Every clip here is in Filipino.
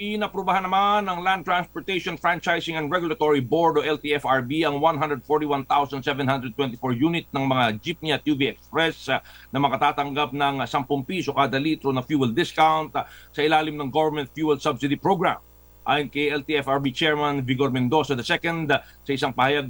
Inaprubahan naman ng Land Transportation Franchising and Regulatory Board o LTFRB ang 141,724 unit ng mga jeepney at UV Express na makatatanggap ng 10 piso kada litro na fuel discount sa ilalim ng Government Fuel Subsidy Program. Ayon kay LTFRB Chairman Vigor Mendoza II sa isang pahayag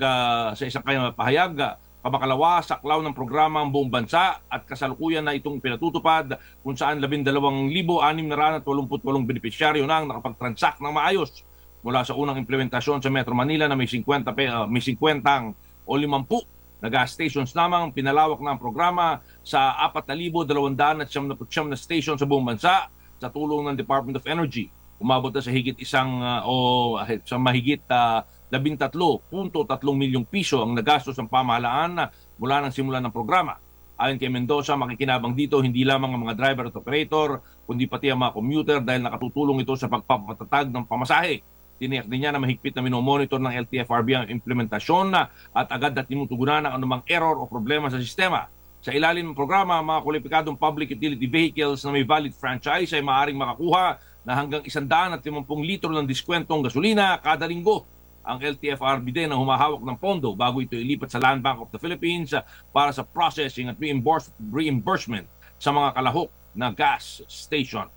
kamakalawa saklaw ng programa ang buong bansa at kasalukuyan na itong pinatutupad kung saan 12,688 benepisyaryo na ang nakapag-transact ng maayos mula sa unang implementasyon sa Metro Manila na may 50 o 50 na gas stations lamang. Pinalawak na ang programa sa 4,299 na station sa buong bansa sa tulong ng Department of Energy. Umabot na sa sa mahigit 13.3 milyong piso ang nagastos ng pamahalaan mula ng simula ng programa. Ayon kay Mendoza, makikinabang dito hindi lamang ang mga driver at operator, kundi pati ang mga commuter dahil nakatutulong ito sa pagpapatatag ng pamasahe. Tiniyak din niya na mahigpit na minomonitor ng LTFRB ang implementasyon at agad na tinutugunan ang anumang error o problema sa sistema. Sa ilalim ng programa, mga kwalipikadong public utility vehicles na may valid franchise ay maaaring makakuha na hanggang 150 litro ng diskwentong gasolina kada linggo. Ang LTFRB din ang humahawak ng pondo bago ito ilipat sa Land Bank of the Philippines para sa processing at reimbursement sa mga kalahok na gas station.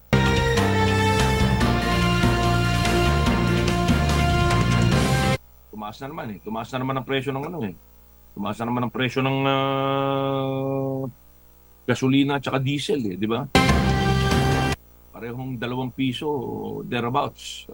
Tumaas na naman Tumaas na naman ang presyo ng Tumaas na naman ang presyo ng gasolina at saka diesel di ba? Parehong 2 piso thereabouts.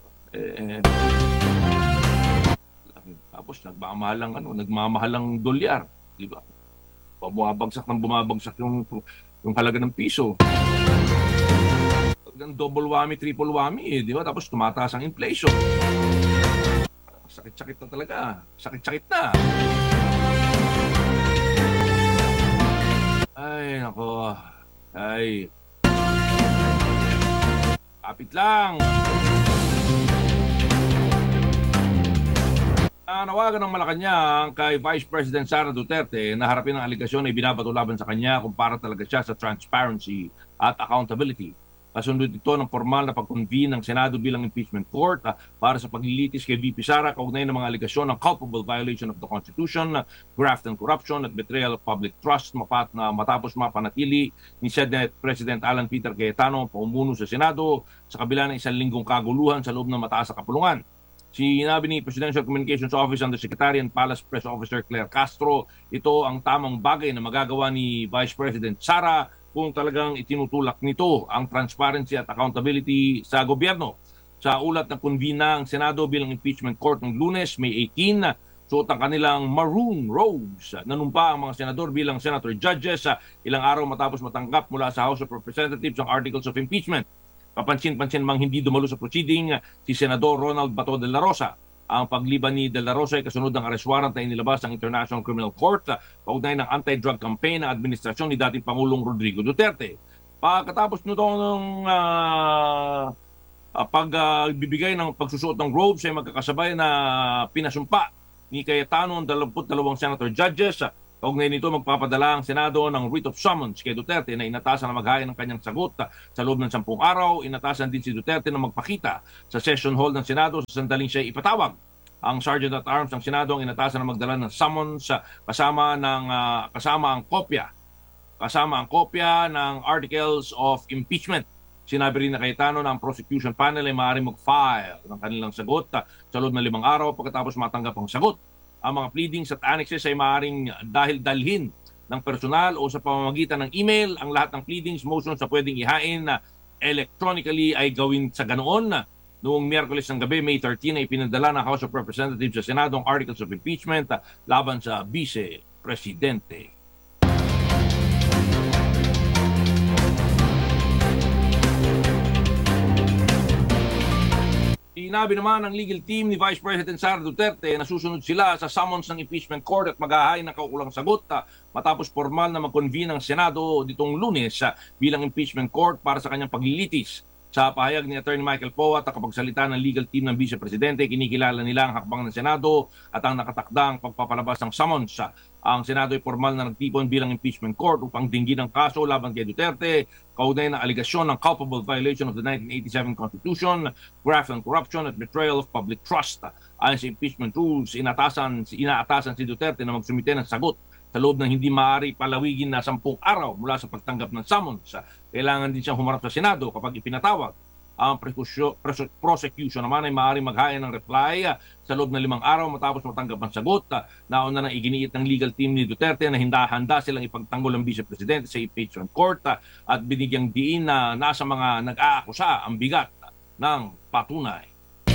Tapos nagmamahalang dolyar, di ba? Bumabagsak yung halaga ng piso. Talagang double whammy, triple whammy, di ba? Tapos tumataas ang inflation. Sakit-sakit na talaga. Sakit-sakit na. Ay, nako. Ay. Kapit lang. Nawagan ng Malacanang kay Vice President Sara Duterte na harapin ang aligasyon na ibinabato laban sa kanya kung para talaga siya sa transparency at accountability. Kasunod ito ng formal na pag-convene ng Senado bilang impeachment court para sa paglilitis kay VP Sara kaugnay ng mga aligasyon ng culpable violation of the Constitution, graft and corruption at betrayal of public trust matapos mapanatili ni Senate President Alan Peter Cayetano ang paumuno sa Senado sa kabila ng 1 linggong kaguluhan sa loob ng mataas na kapulungan. Sinabi ni Presidential Communications Office Undersecretary and Palace Press Officer Claire Castro, ito ang tamang bagay na magagawa ni Vice President Sara kung talagang itinutulak nito ang transparency at accountability sa gobyerno. Sa ulat na kunvina ang Senado bilang impeachment court ng Lunes, May 18, suot ang kanilang maroon robes. Nanumpa ang mga senador bilang senator judges ilang araw matapos matanggap mula sa House of Representatives ang articles of impeachment. Kapansin-pansin mang hindi dumalo sa proceeding si Senador Ronald Bato de la Rosa. Ang pagliban ni de la Rosa ay kasunod ng arrest warrant na inilabas ng International Criminal Court kaugnay ng anti-drug campaign ng administrasyon ni dating Pangulong Rodrigo Duterte. Pagkatapos nito ng pagbibigay ng pagsusuot ng robes ay magkakasabay na pinasumpa ni Cayetano ang 22 senator judges. Kaugnay nito magpapadala ang Senado ng writ of summons kay Duterte na inatasan na maghain ng kanyang sagot sa loob ng 10 araw. Inatasan din si Duterte na magpakita sa session hall ng Senado sa sandaling siya ipatawag. Ang Sergeant at Arms ng Senado ang inatasan na magdala ng summons kasama ang kopya ng articles of impeachment. Sinabi rin na Cayetano na ang prosecution panel ay maaaring mag-file ng kanilang sagot sa loob ng 5 araw pagkatapos matanggap ang sagot. Ang mga pleadings at annexes ay maaaring dalhin ng personal o sa pamamagitan ng email. Ang lahat ng pleadings, motions na pwedeng ihain electronically ay gawin sa ganoon. Noong Miyerkules ng gabi, May 13, ay pinadala ng House of Representatives sa Senado ang articles of impeachment laban sa Vice Presidente. Sinabi naman ng legal team ni Vice President Sara Duterte na susunod sila sa summons ng impeachment court at maghahain ng kaukulang sagot matapos formal na mag-convene ng Senado ditong Lunes bilang impeachment court para sa kanyang paglilitis Sa pahayag ni Attorney Michael Poe at nakapagsalita ng legal team ng Vice Presidente, kinikilala nila ang hakbang ng Senado at ang nakatakdang pagpapalabas ng summons. Ang Senado ay formal na nagtipon bilang impeachment court upang dinggin ang kaso laban kay Duterte, kaugnay ng aligasyon ng culpable violation of the 1987 Constitution, graft and corruption at betrayal of public trust. Ayon sa impeachment rules, inaatasan si Duterte na magsumite ng sagot sa loob ng hindi maaari palawigin na 10 araw mula sa pagtanggap ng summons. Kailangan din siyang humarap sa Senado kapag ipinatawag. Ang prosecution naman ay maaari maghain ng reply sa loob ng 5 araw matapos matanggap ang sagot. Nauna nang iginiit ng legal team ni Duterte na handa silang ipagtanggol ang Vice Presidente sa impeachment court at binigyang diin na nasa mga nag-aakusa ang bigat ng patunay.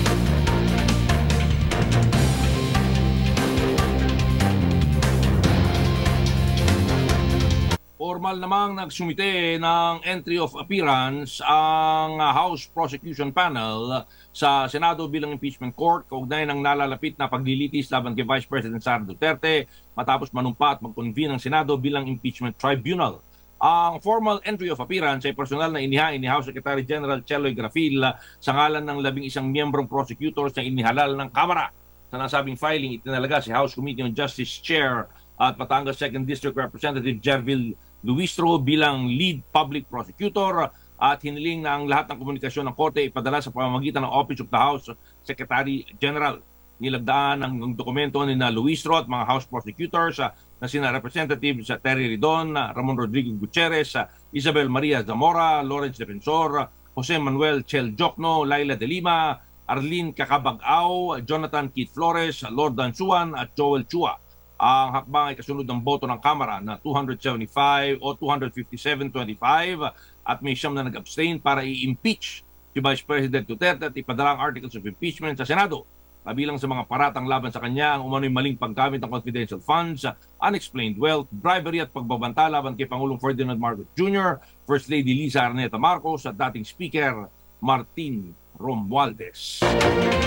Formal namang nagsumite ng entry of appearance ang House Prosecution Panel sa Senado bilang impeachment court kaugnay ng nalalapit na paglilitis laban kay Vice President Sara Duterte matapos manumpa at mag-convene ang Senado bilang impeachment tribunal. Ang formal entry of appearance ay personal na inihain ni House Secretary General Cheloy Grafil sa ngalan ng 11 miyembrong prosecutors na inihalal ng Kamara. Sa nasabing filing, itinalaga si House Committee on Justice Chair at Batangas 2nd District Representative Jervil Luistro bilang lead public prosecutor at hiniling na ang lahat ng komunikasyon ng Korte ipadala sa pamamagitan ng Office of the House Secretary General. Nilagdaan ang dokumento ni na Luistro at mga House prosecutors na sina Representative Terry Ridon, Ramon Rodrigo Gutierrez, Isabel Maria Zamora, Lawrence Defensor, Jose Manuel Chel Jokno, Laila De Lima, Arlene Kakabag-Aw, Jonathan Keith Flores, Lord Dansuan at Joel Chua. Ang hakbang ay kasunod ng boto ng Kamara na 275 o 257-25 at may siyam na nag-abstain para i-impeach si Vice President Duterte at ipadala ang articles of impeachment sa Senado. Kabilang sa mga paratang laban sa kanya ang umano'y maling paggamit ng confidential funds, unexplained wealth, bribery at pagbabanta laban kay Pangulong Ferdinand Marcos Jr., First Lady Liza Araneta Marcos at dating Speaker Martin Romualdez.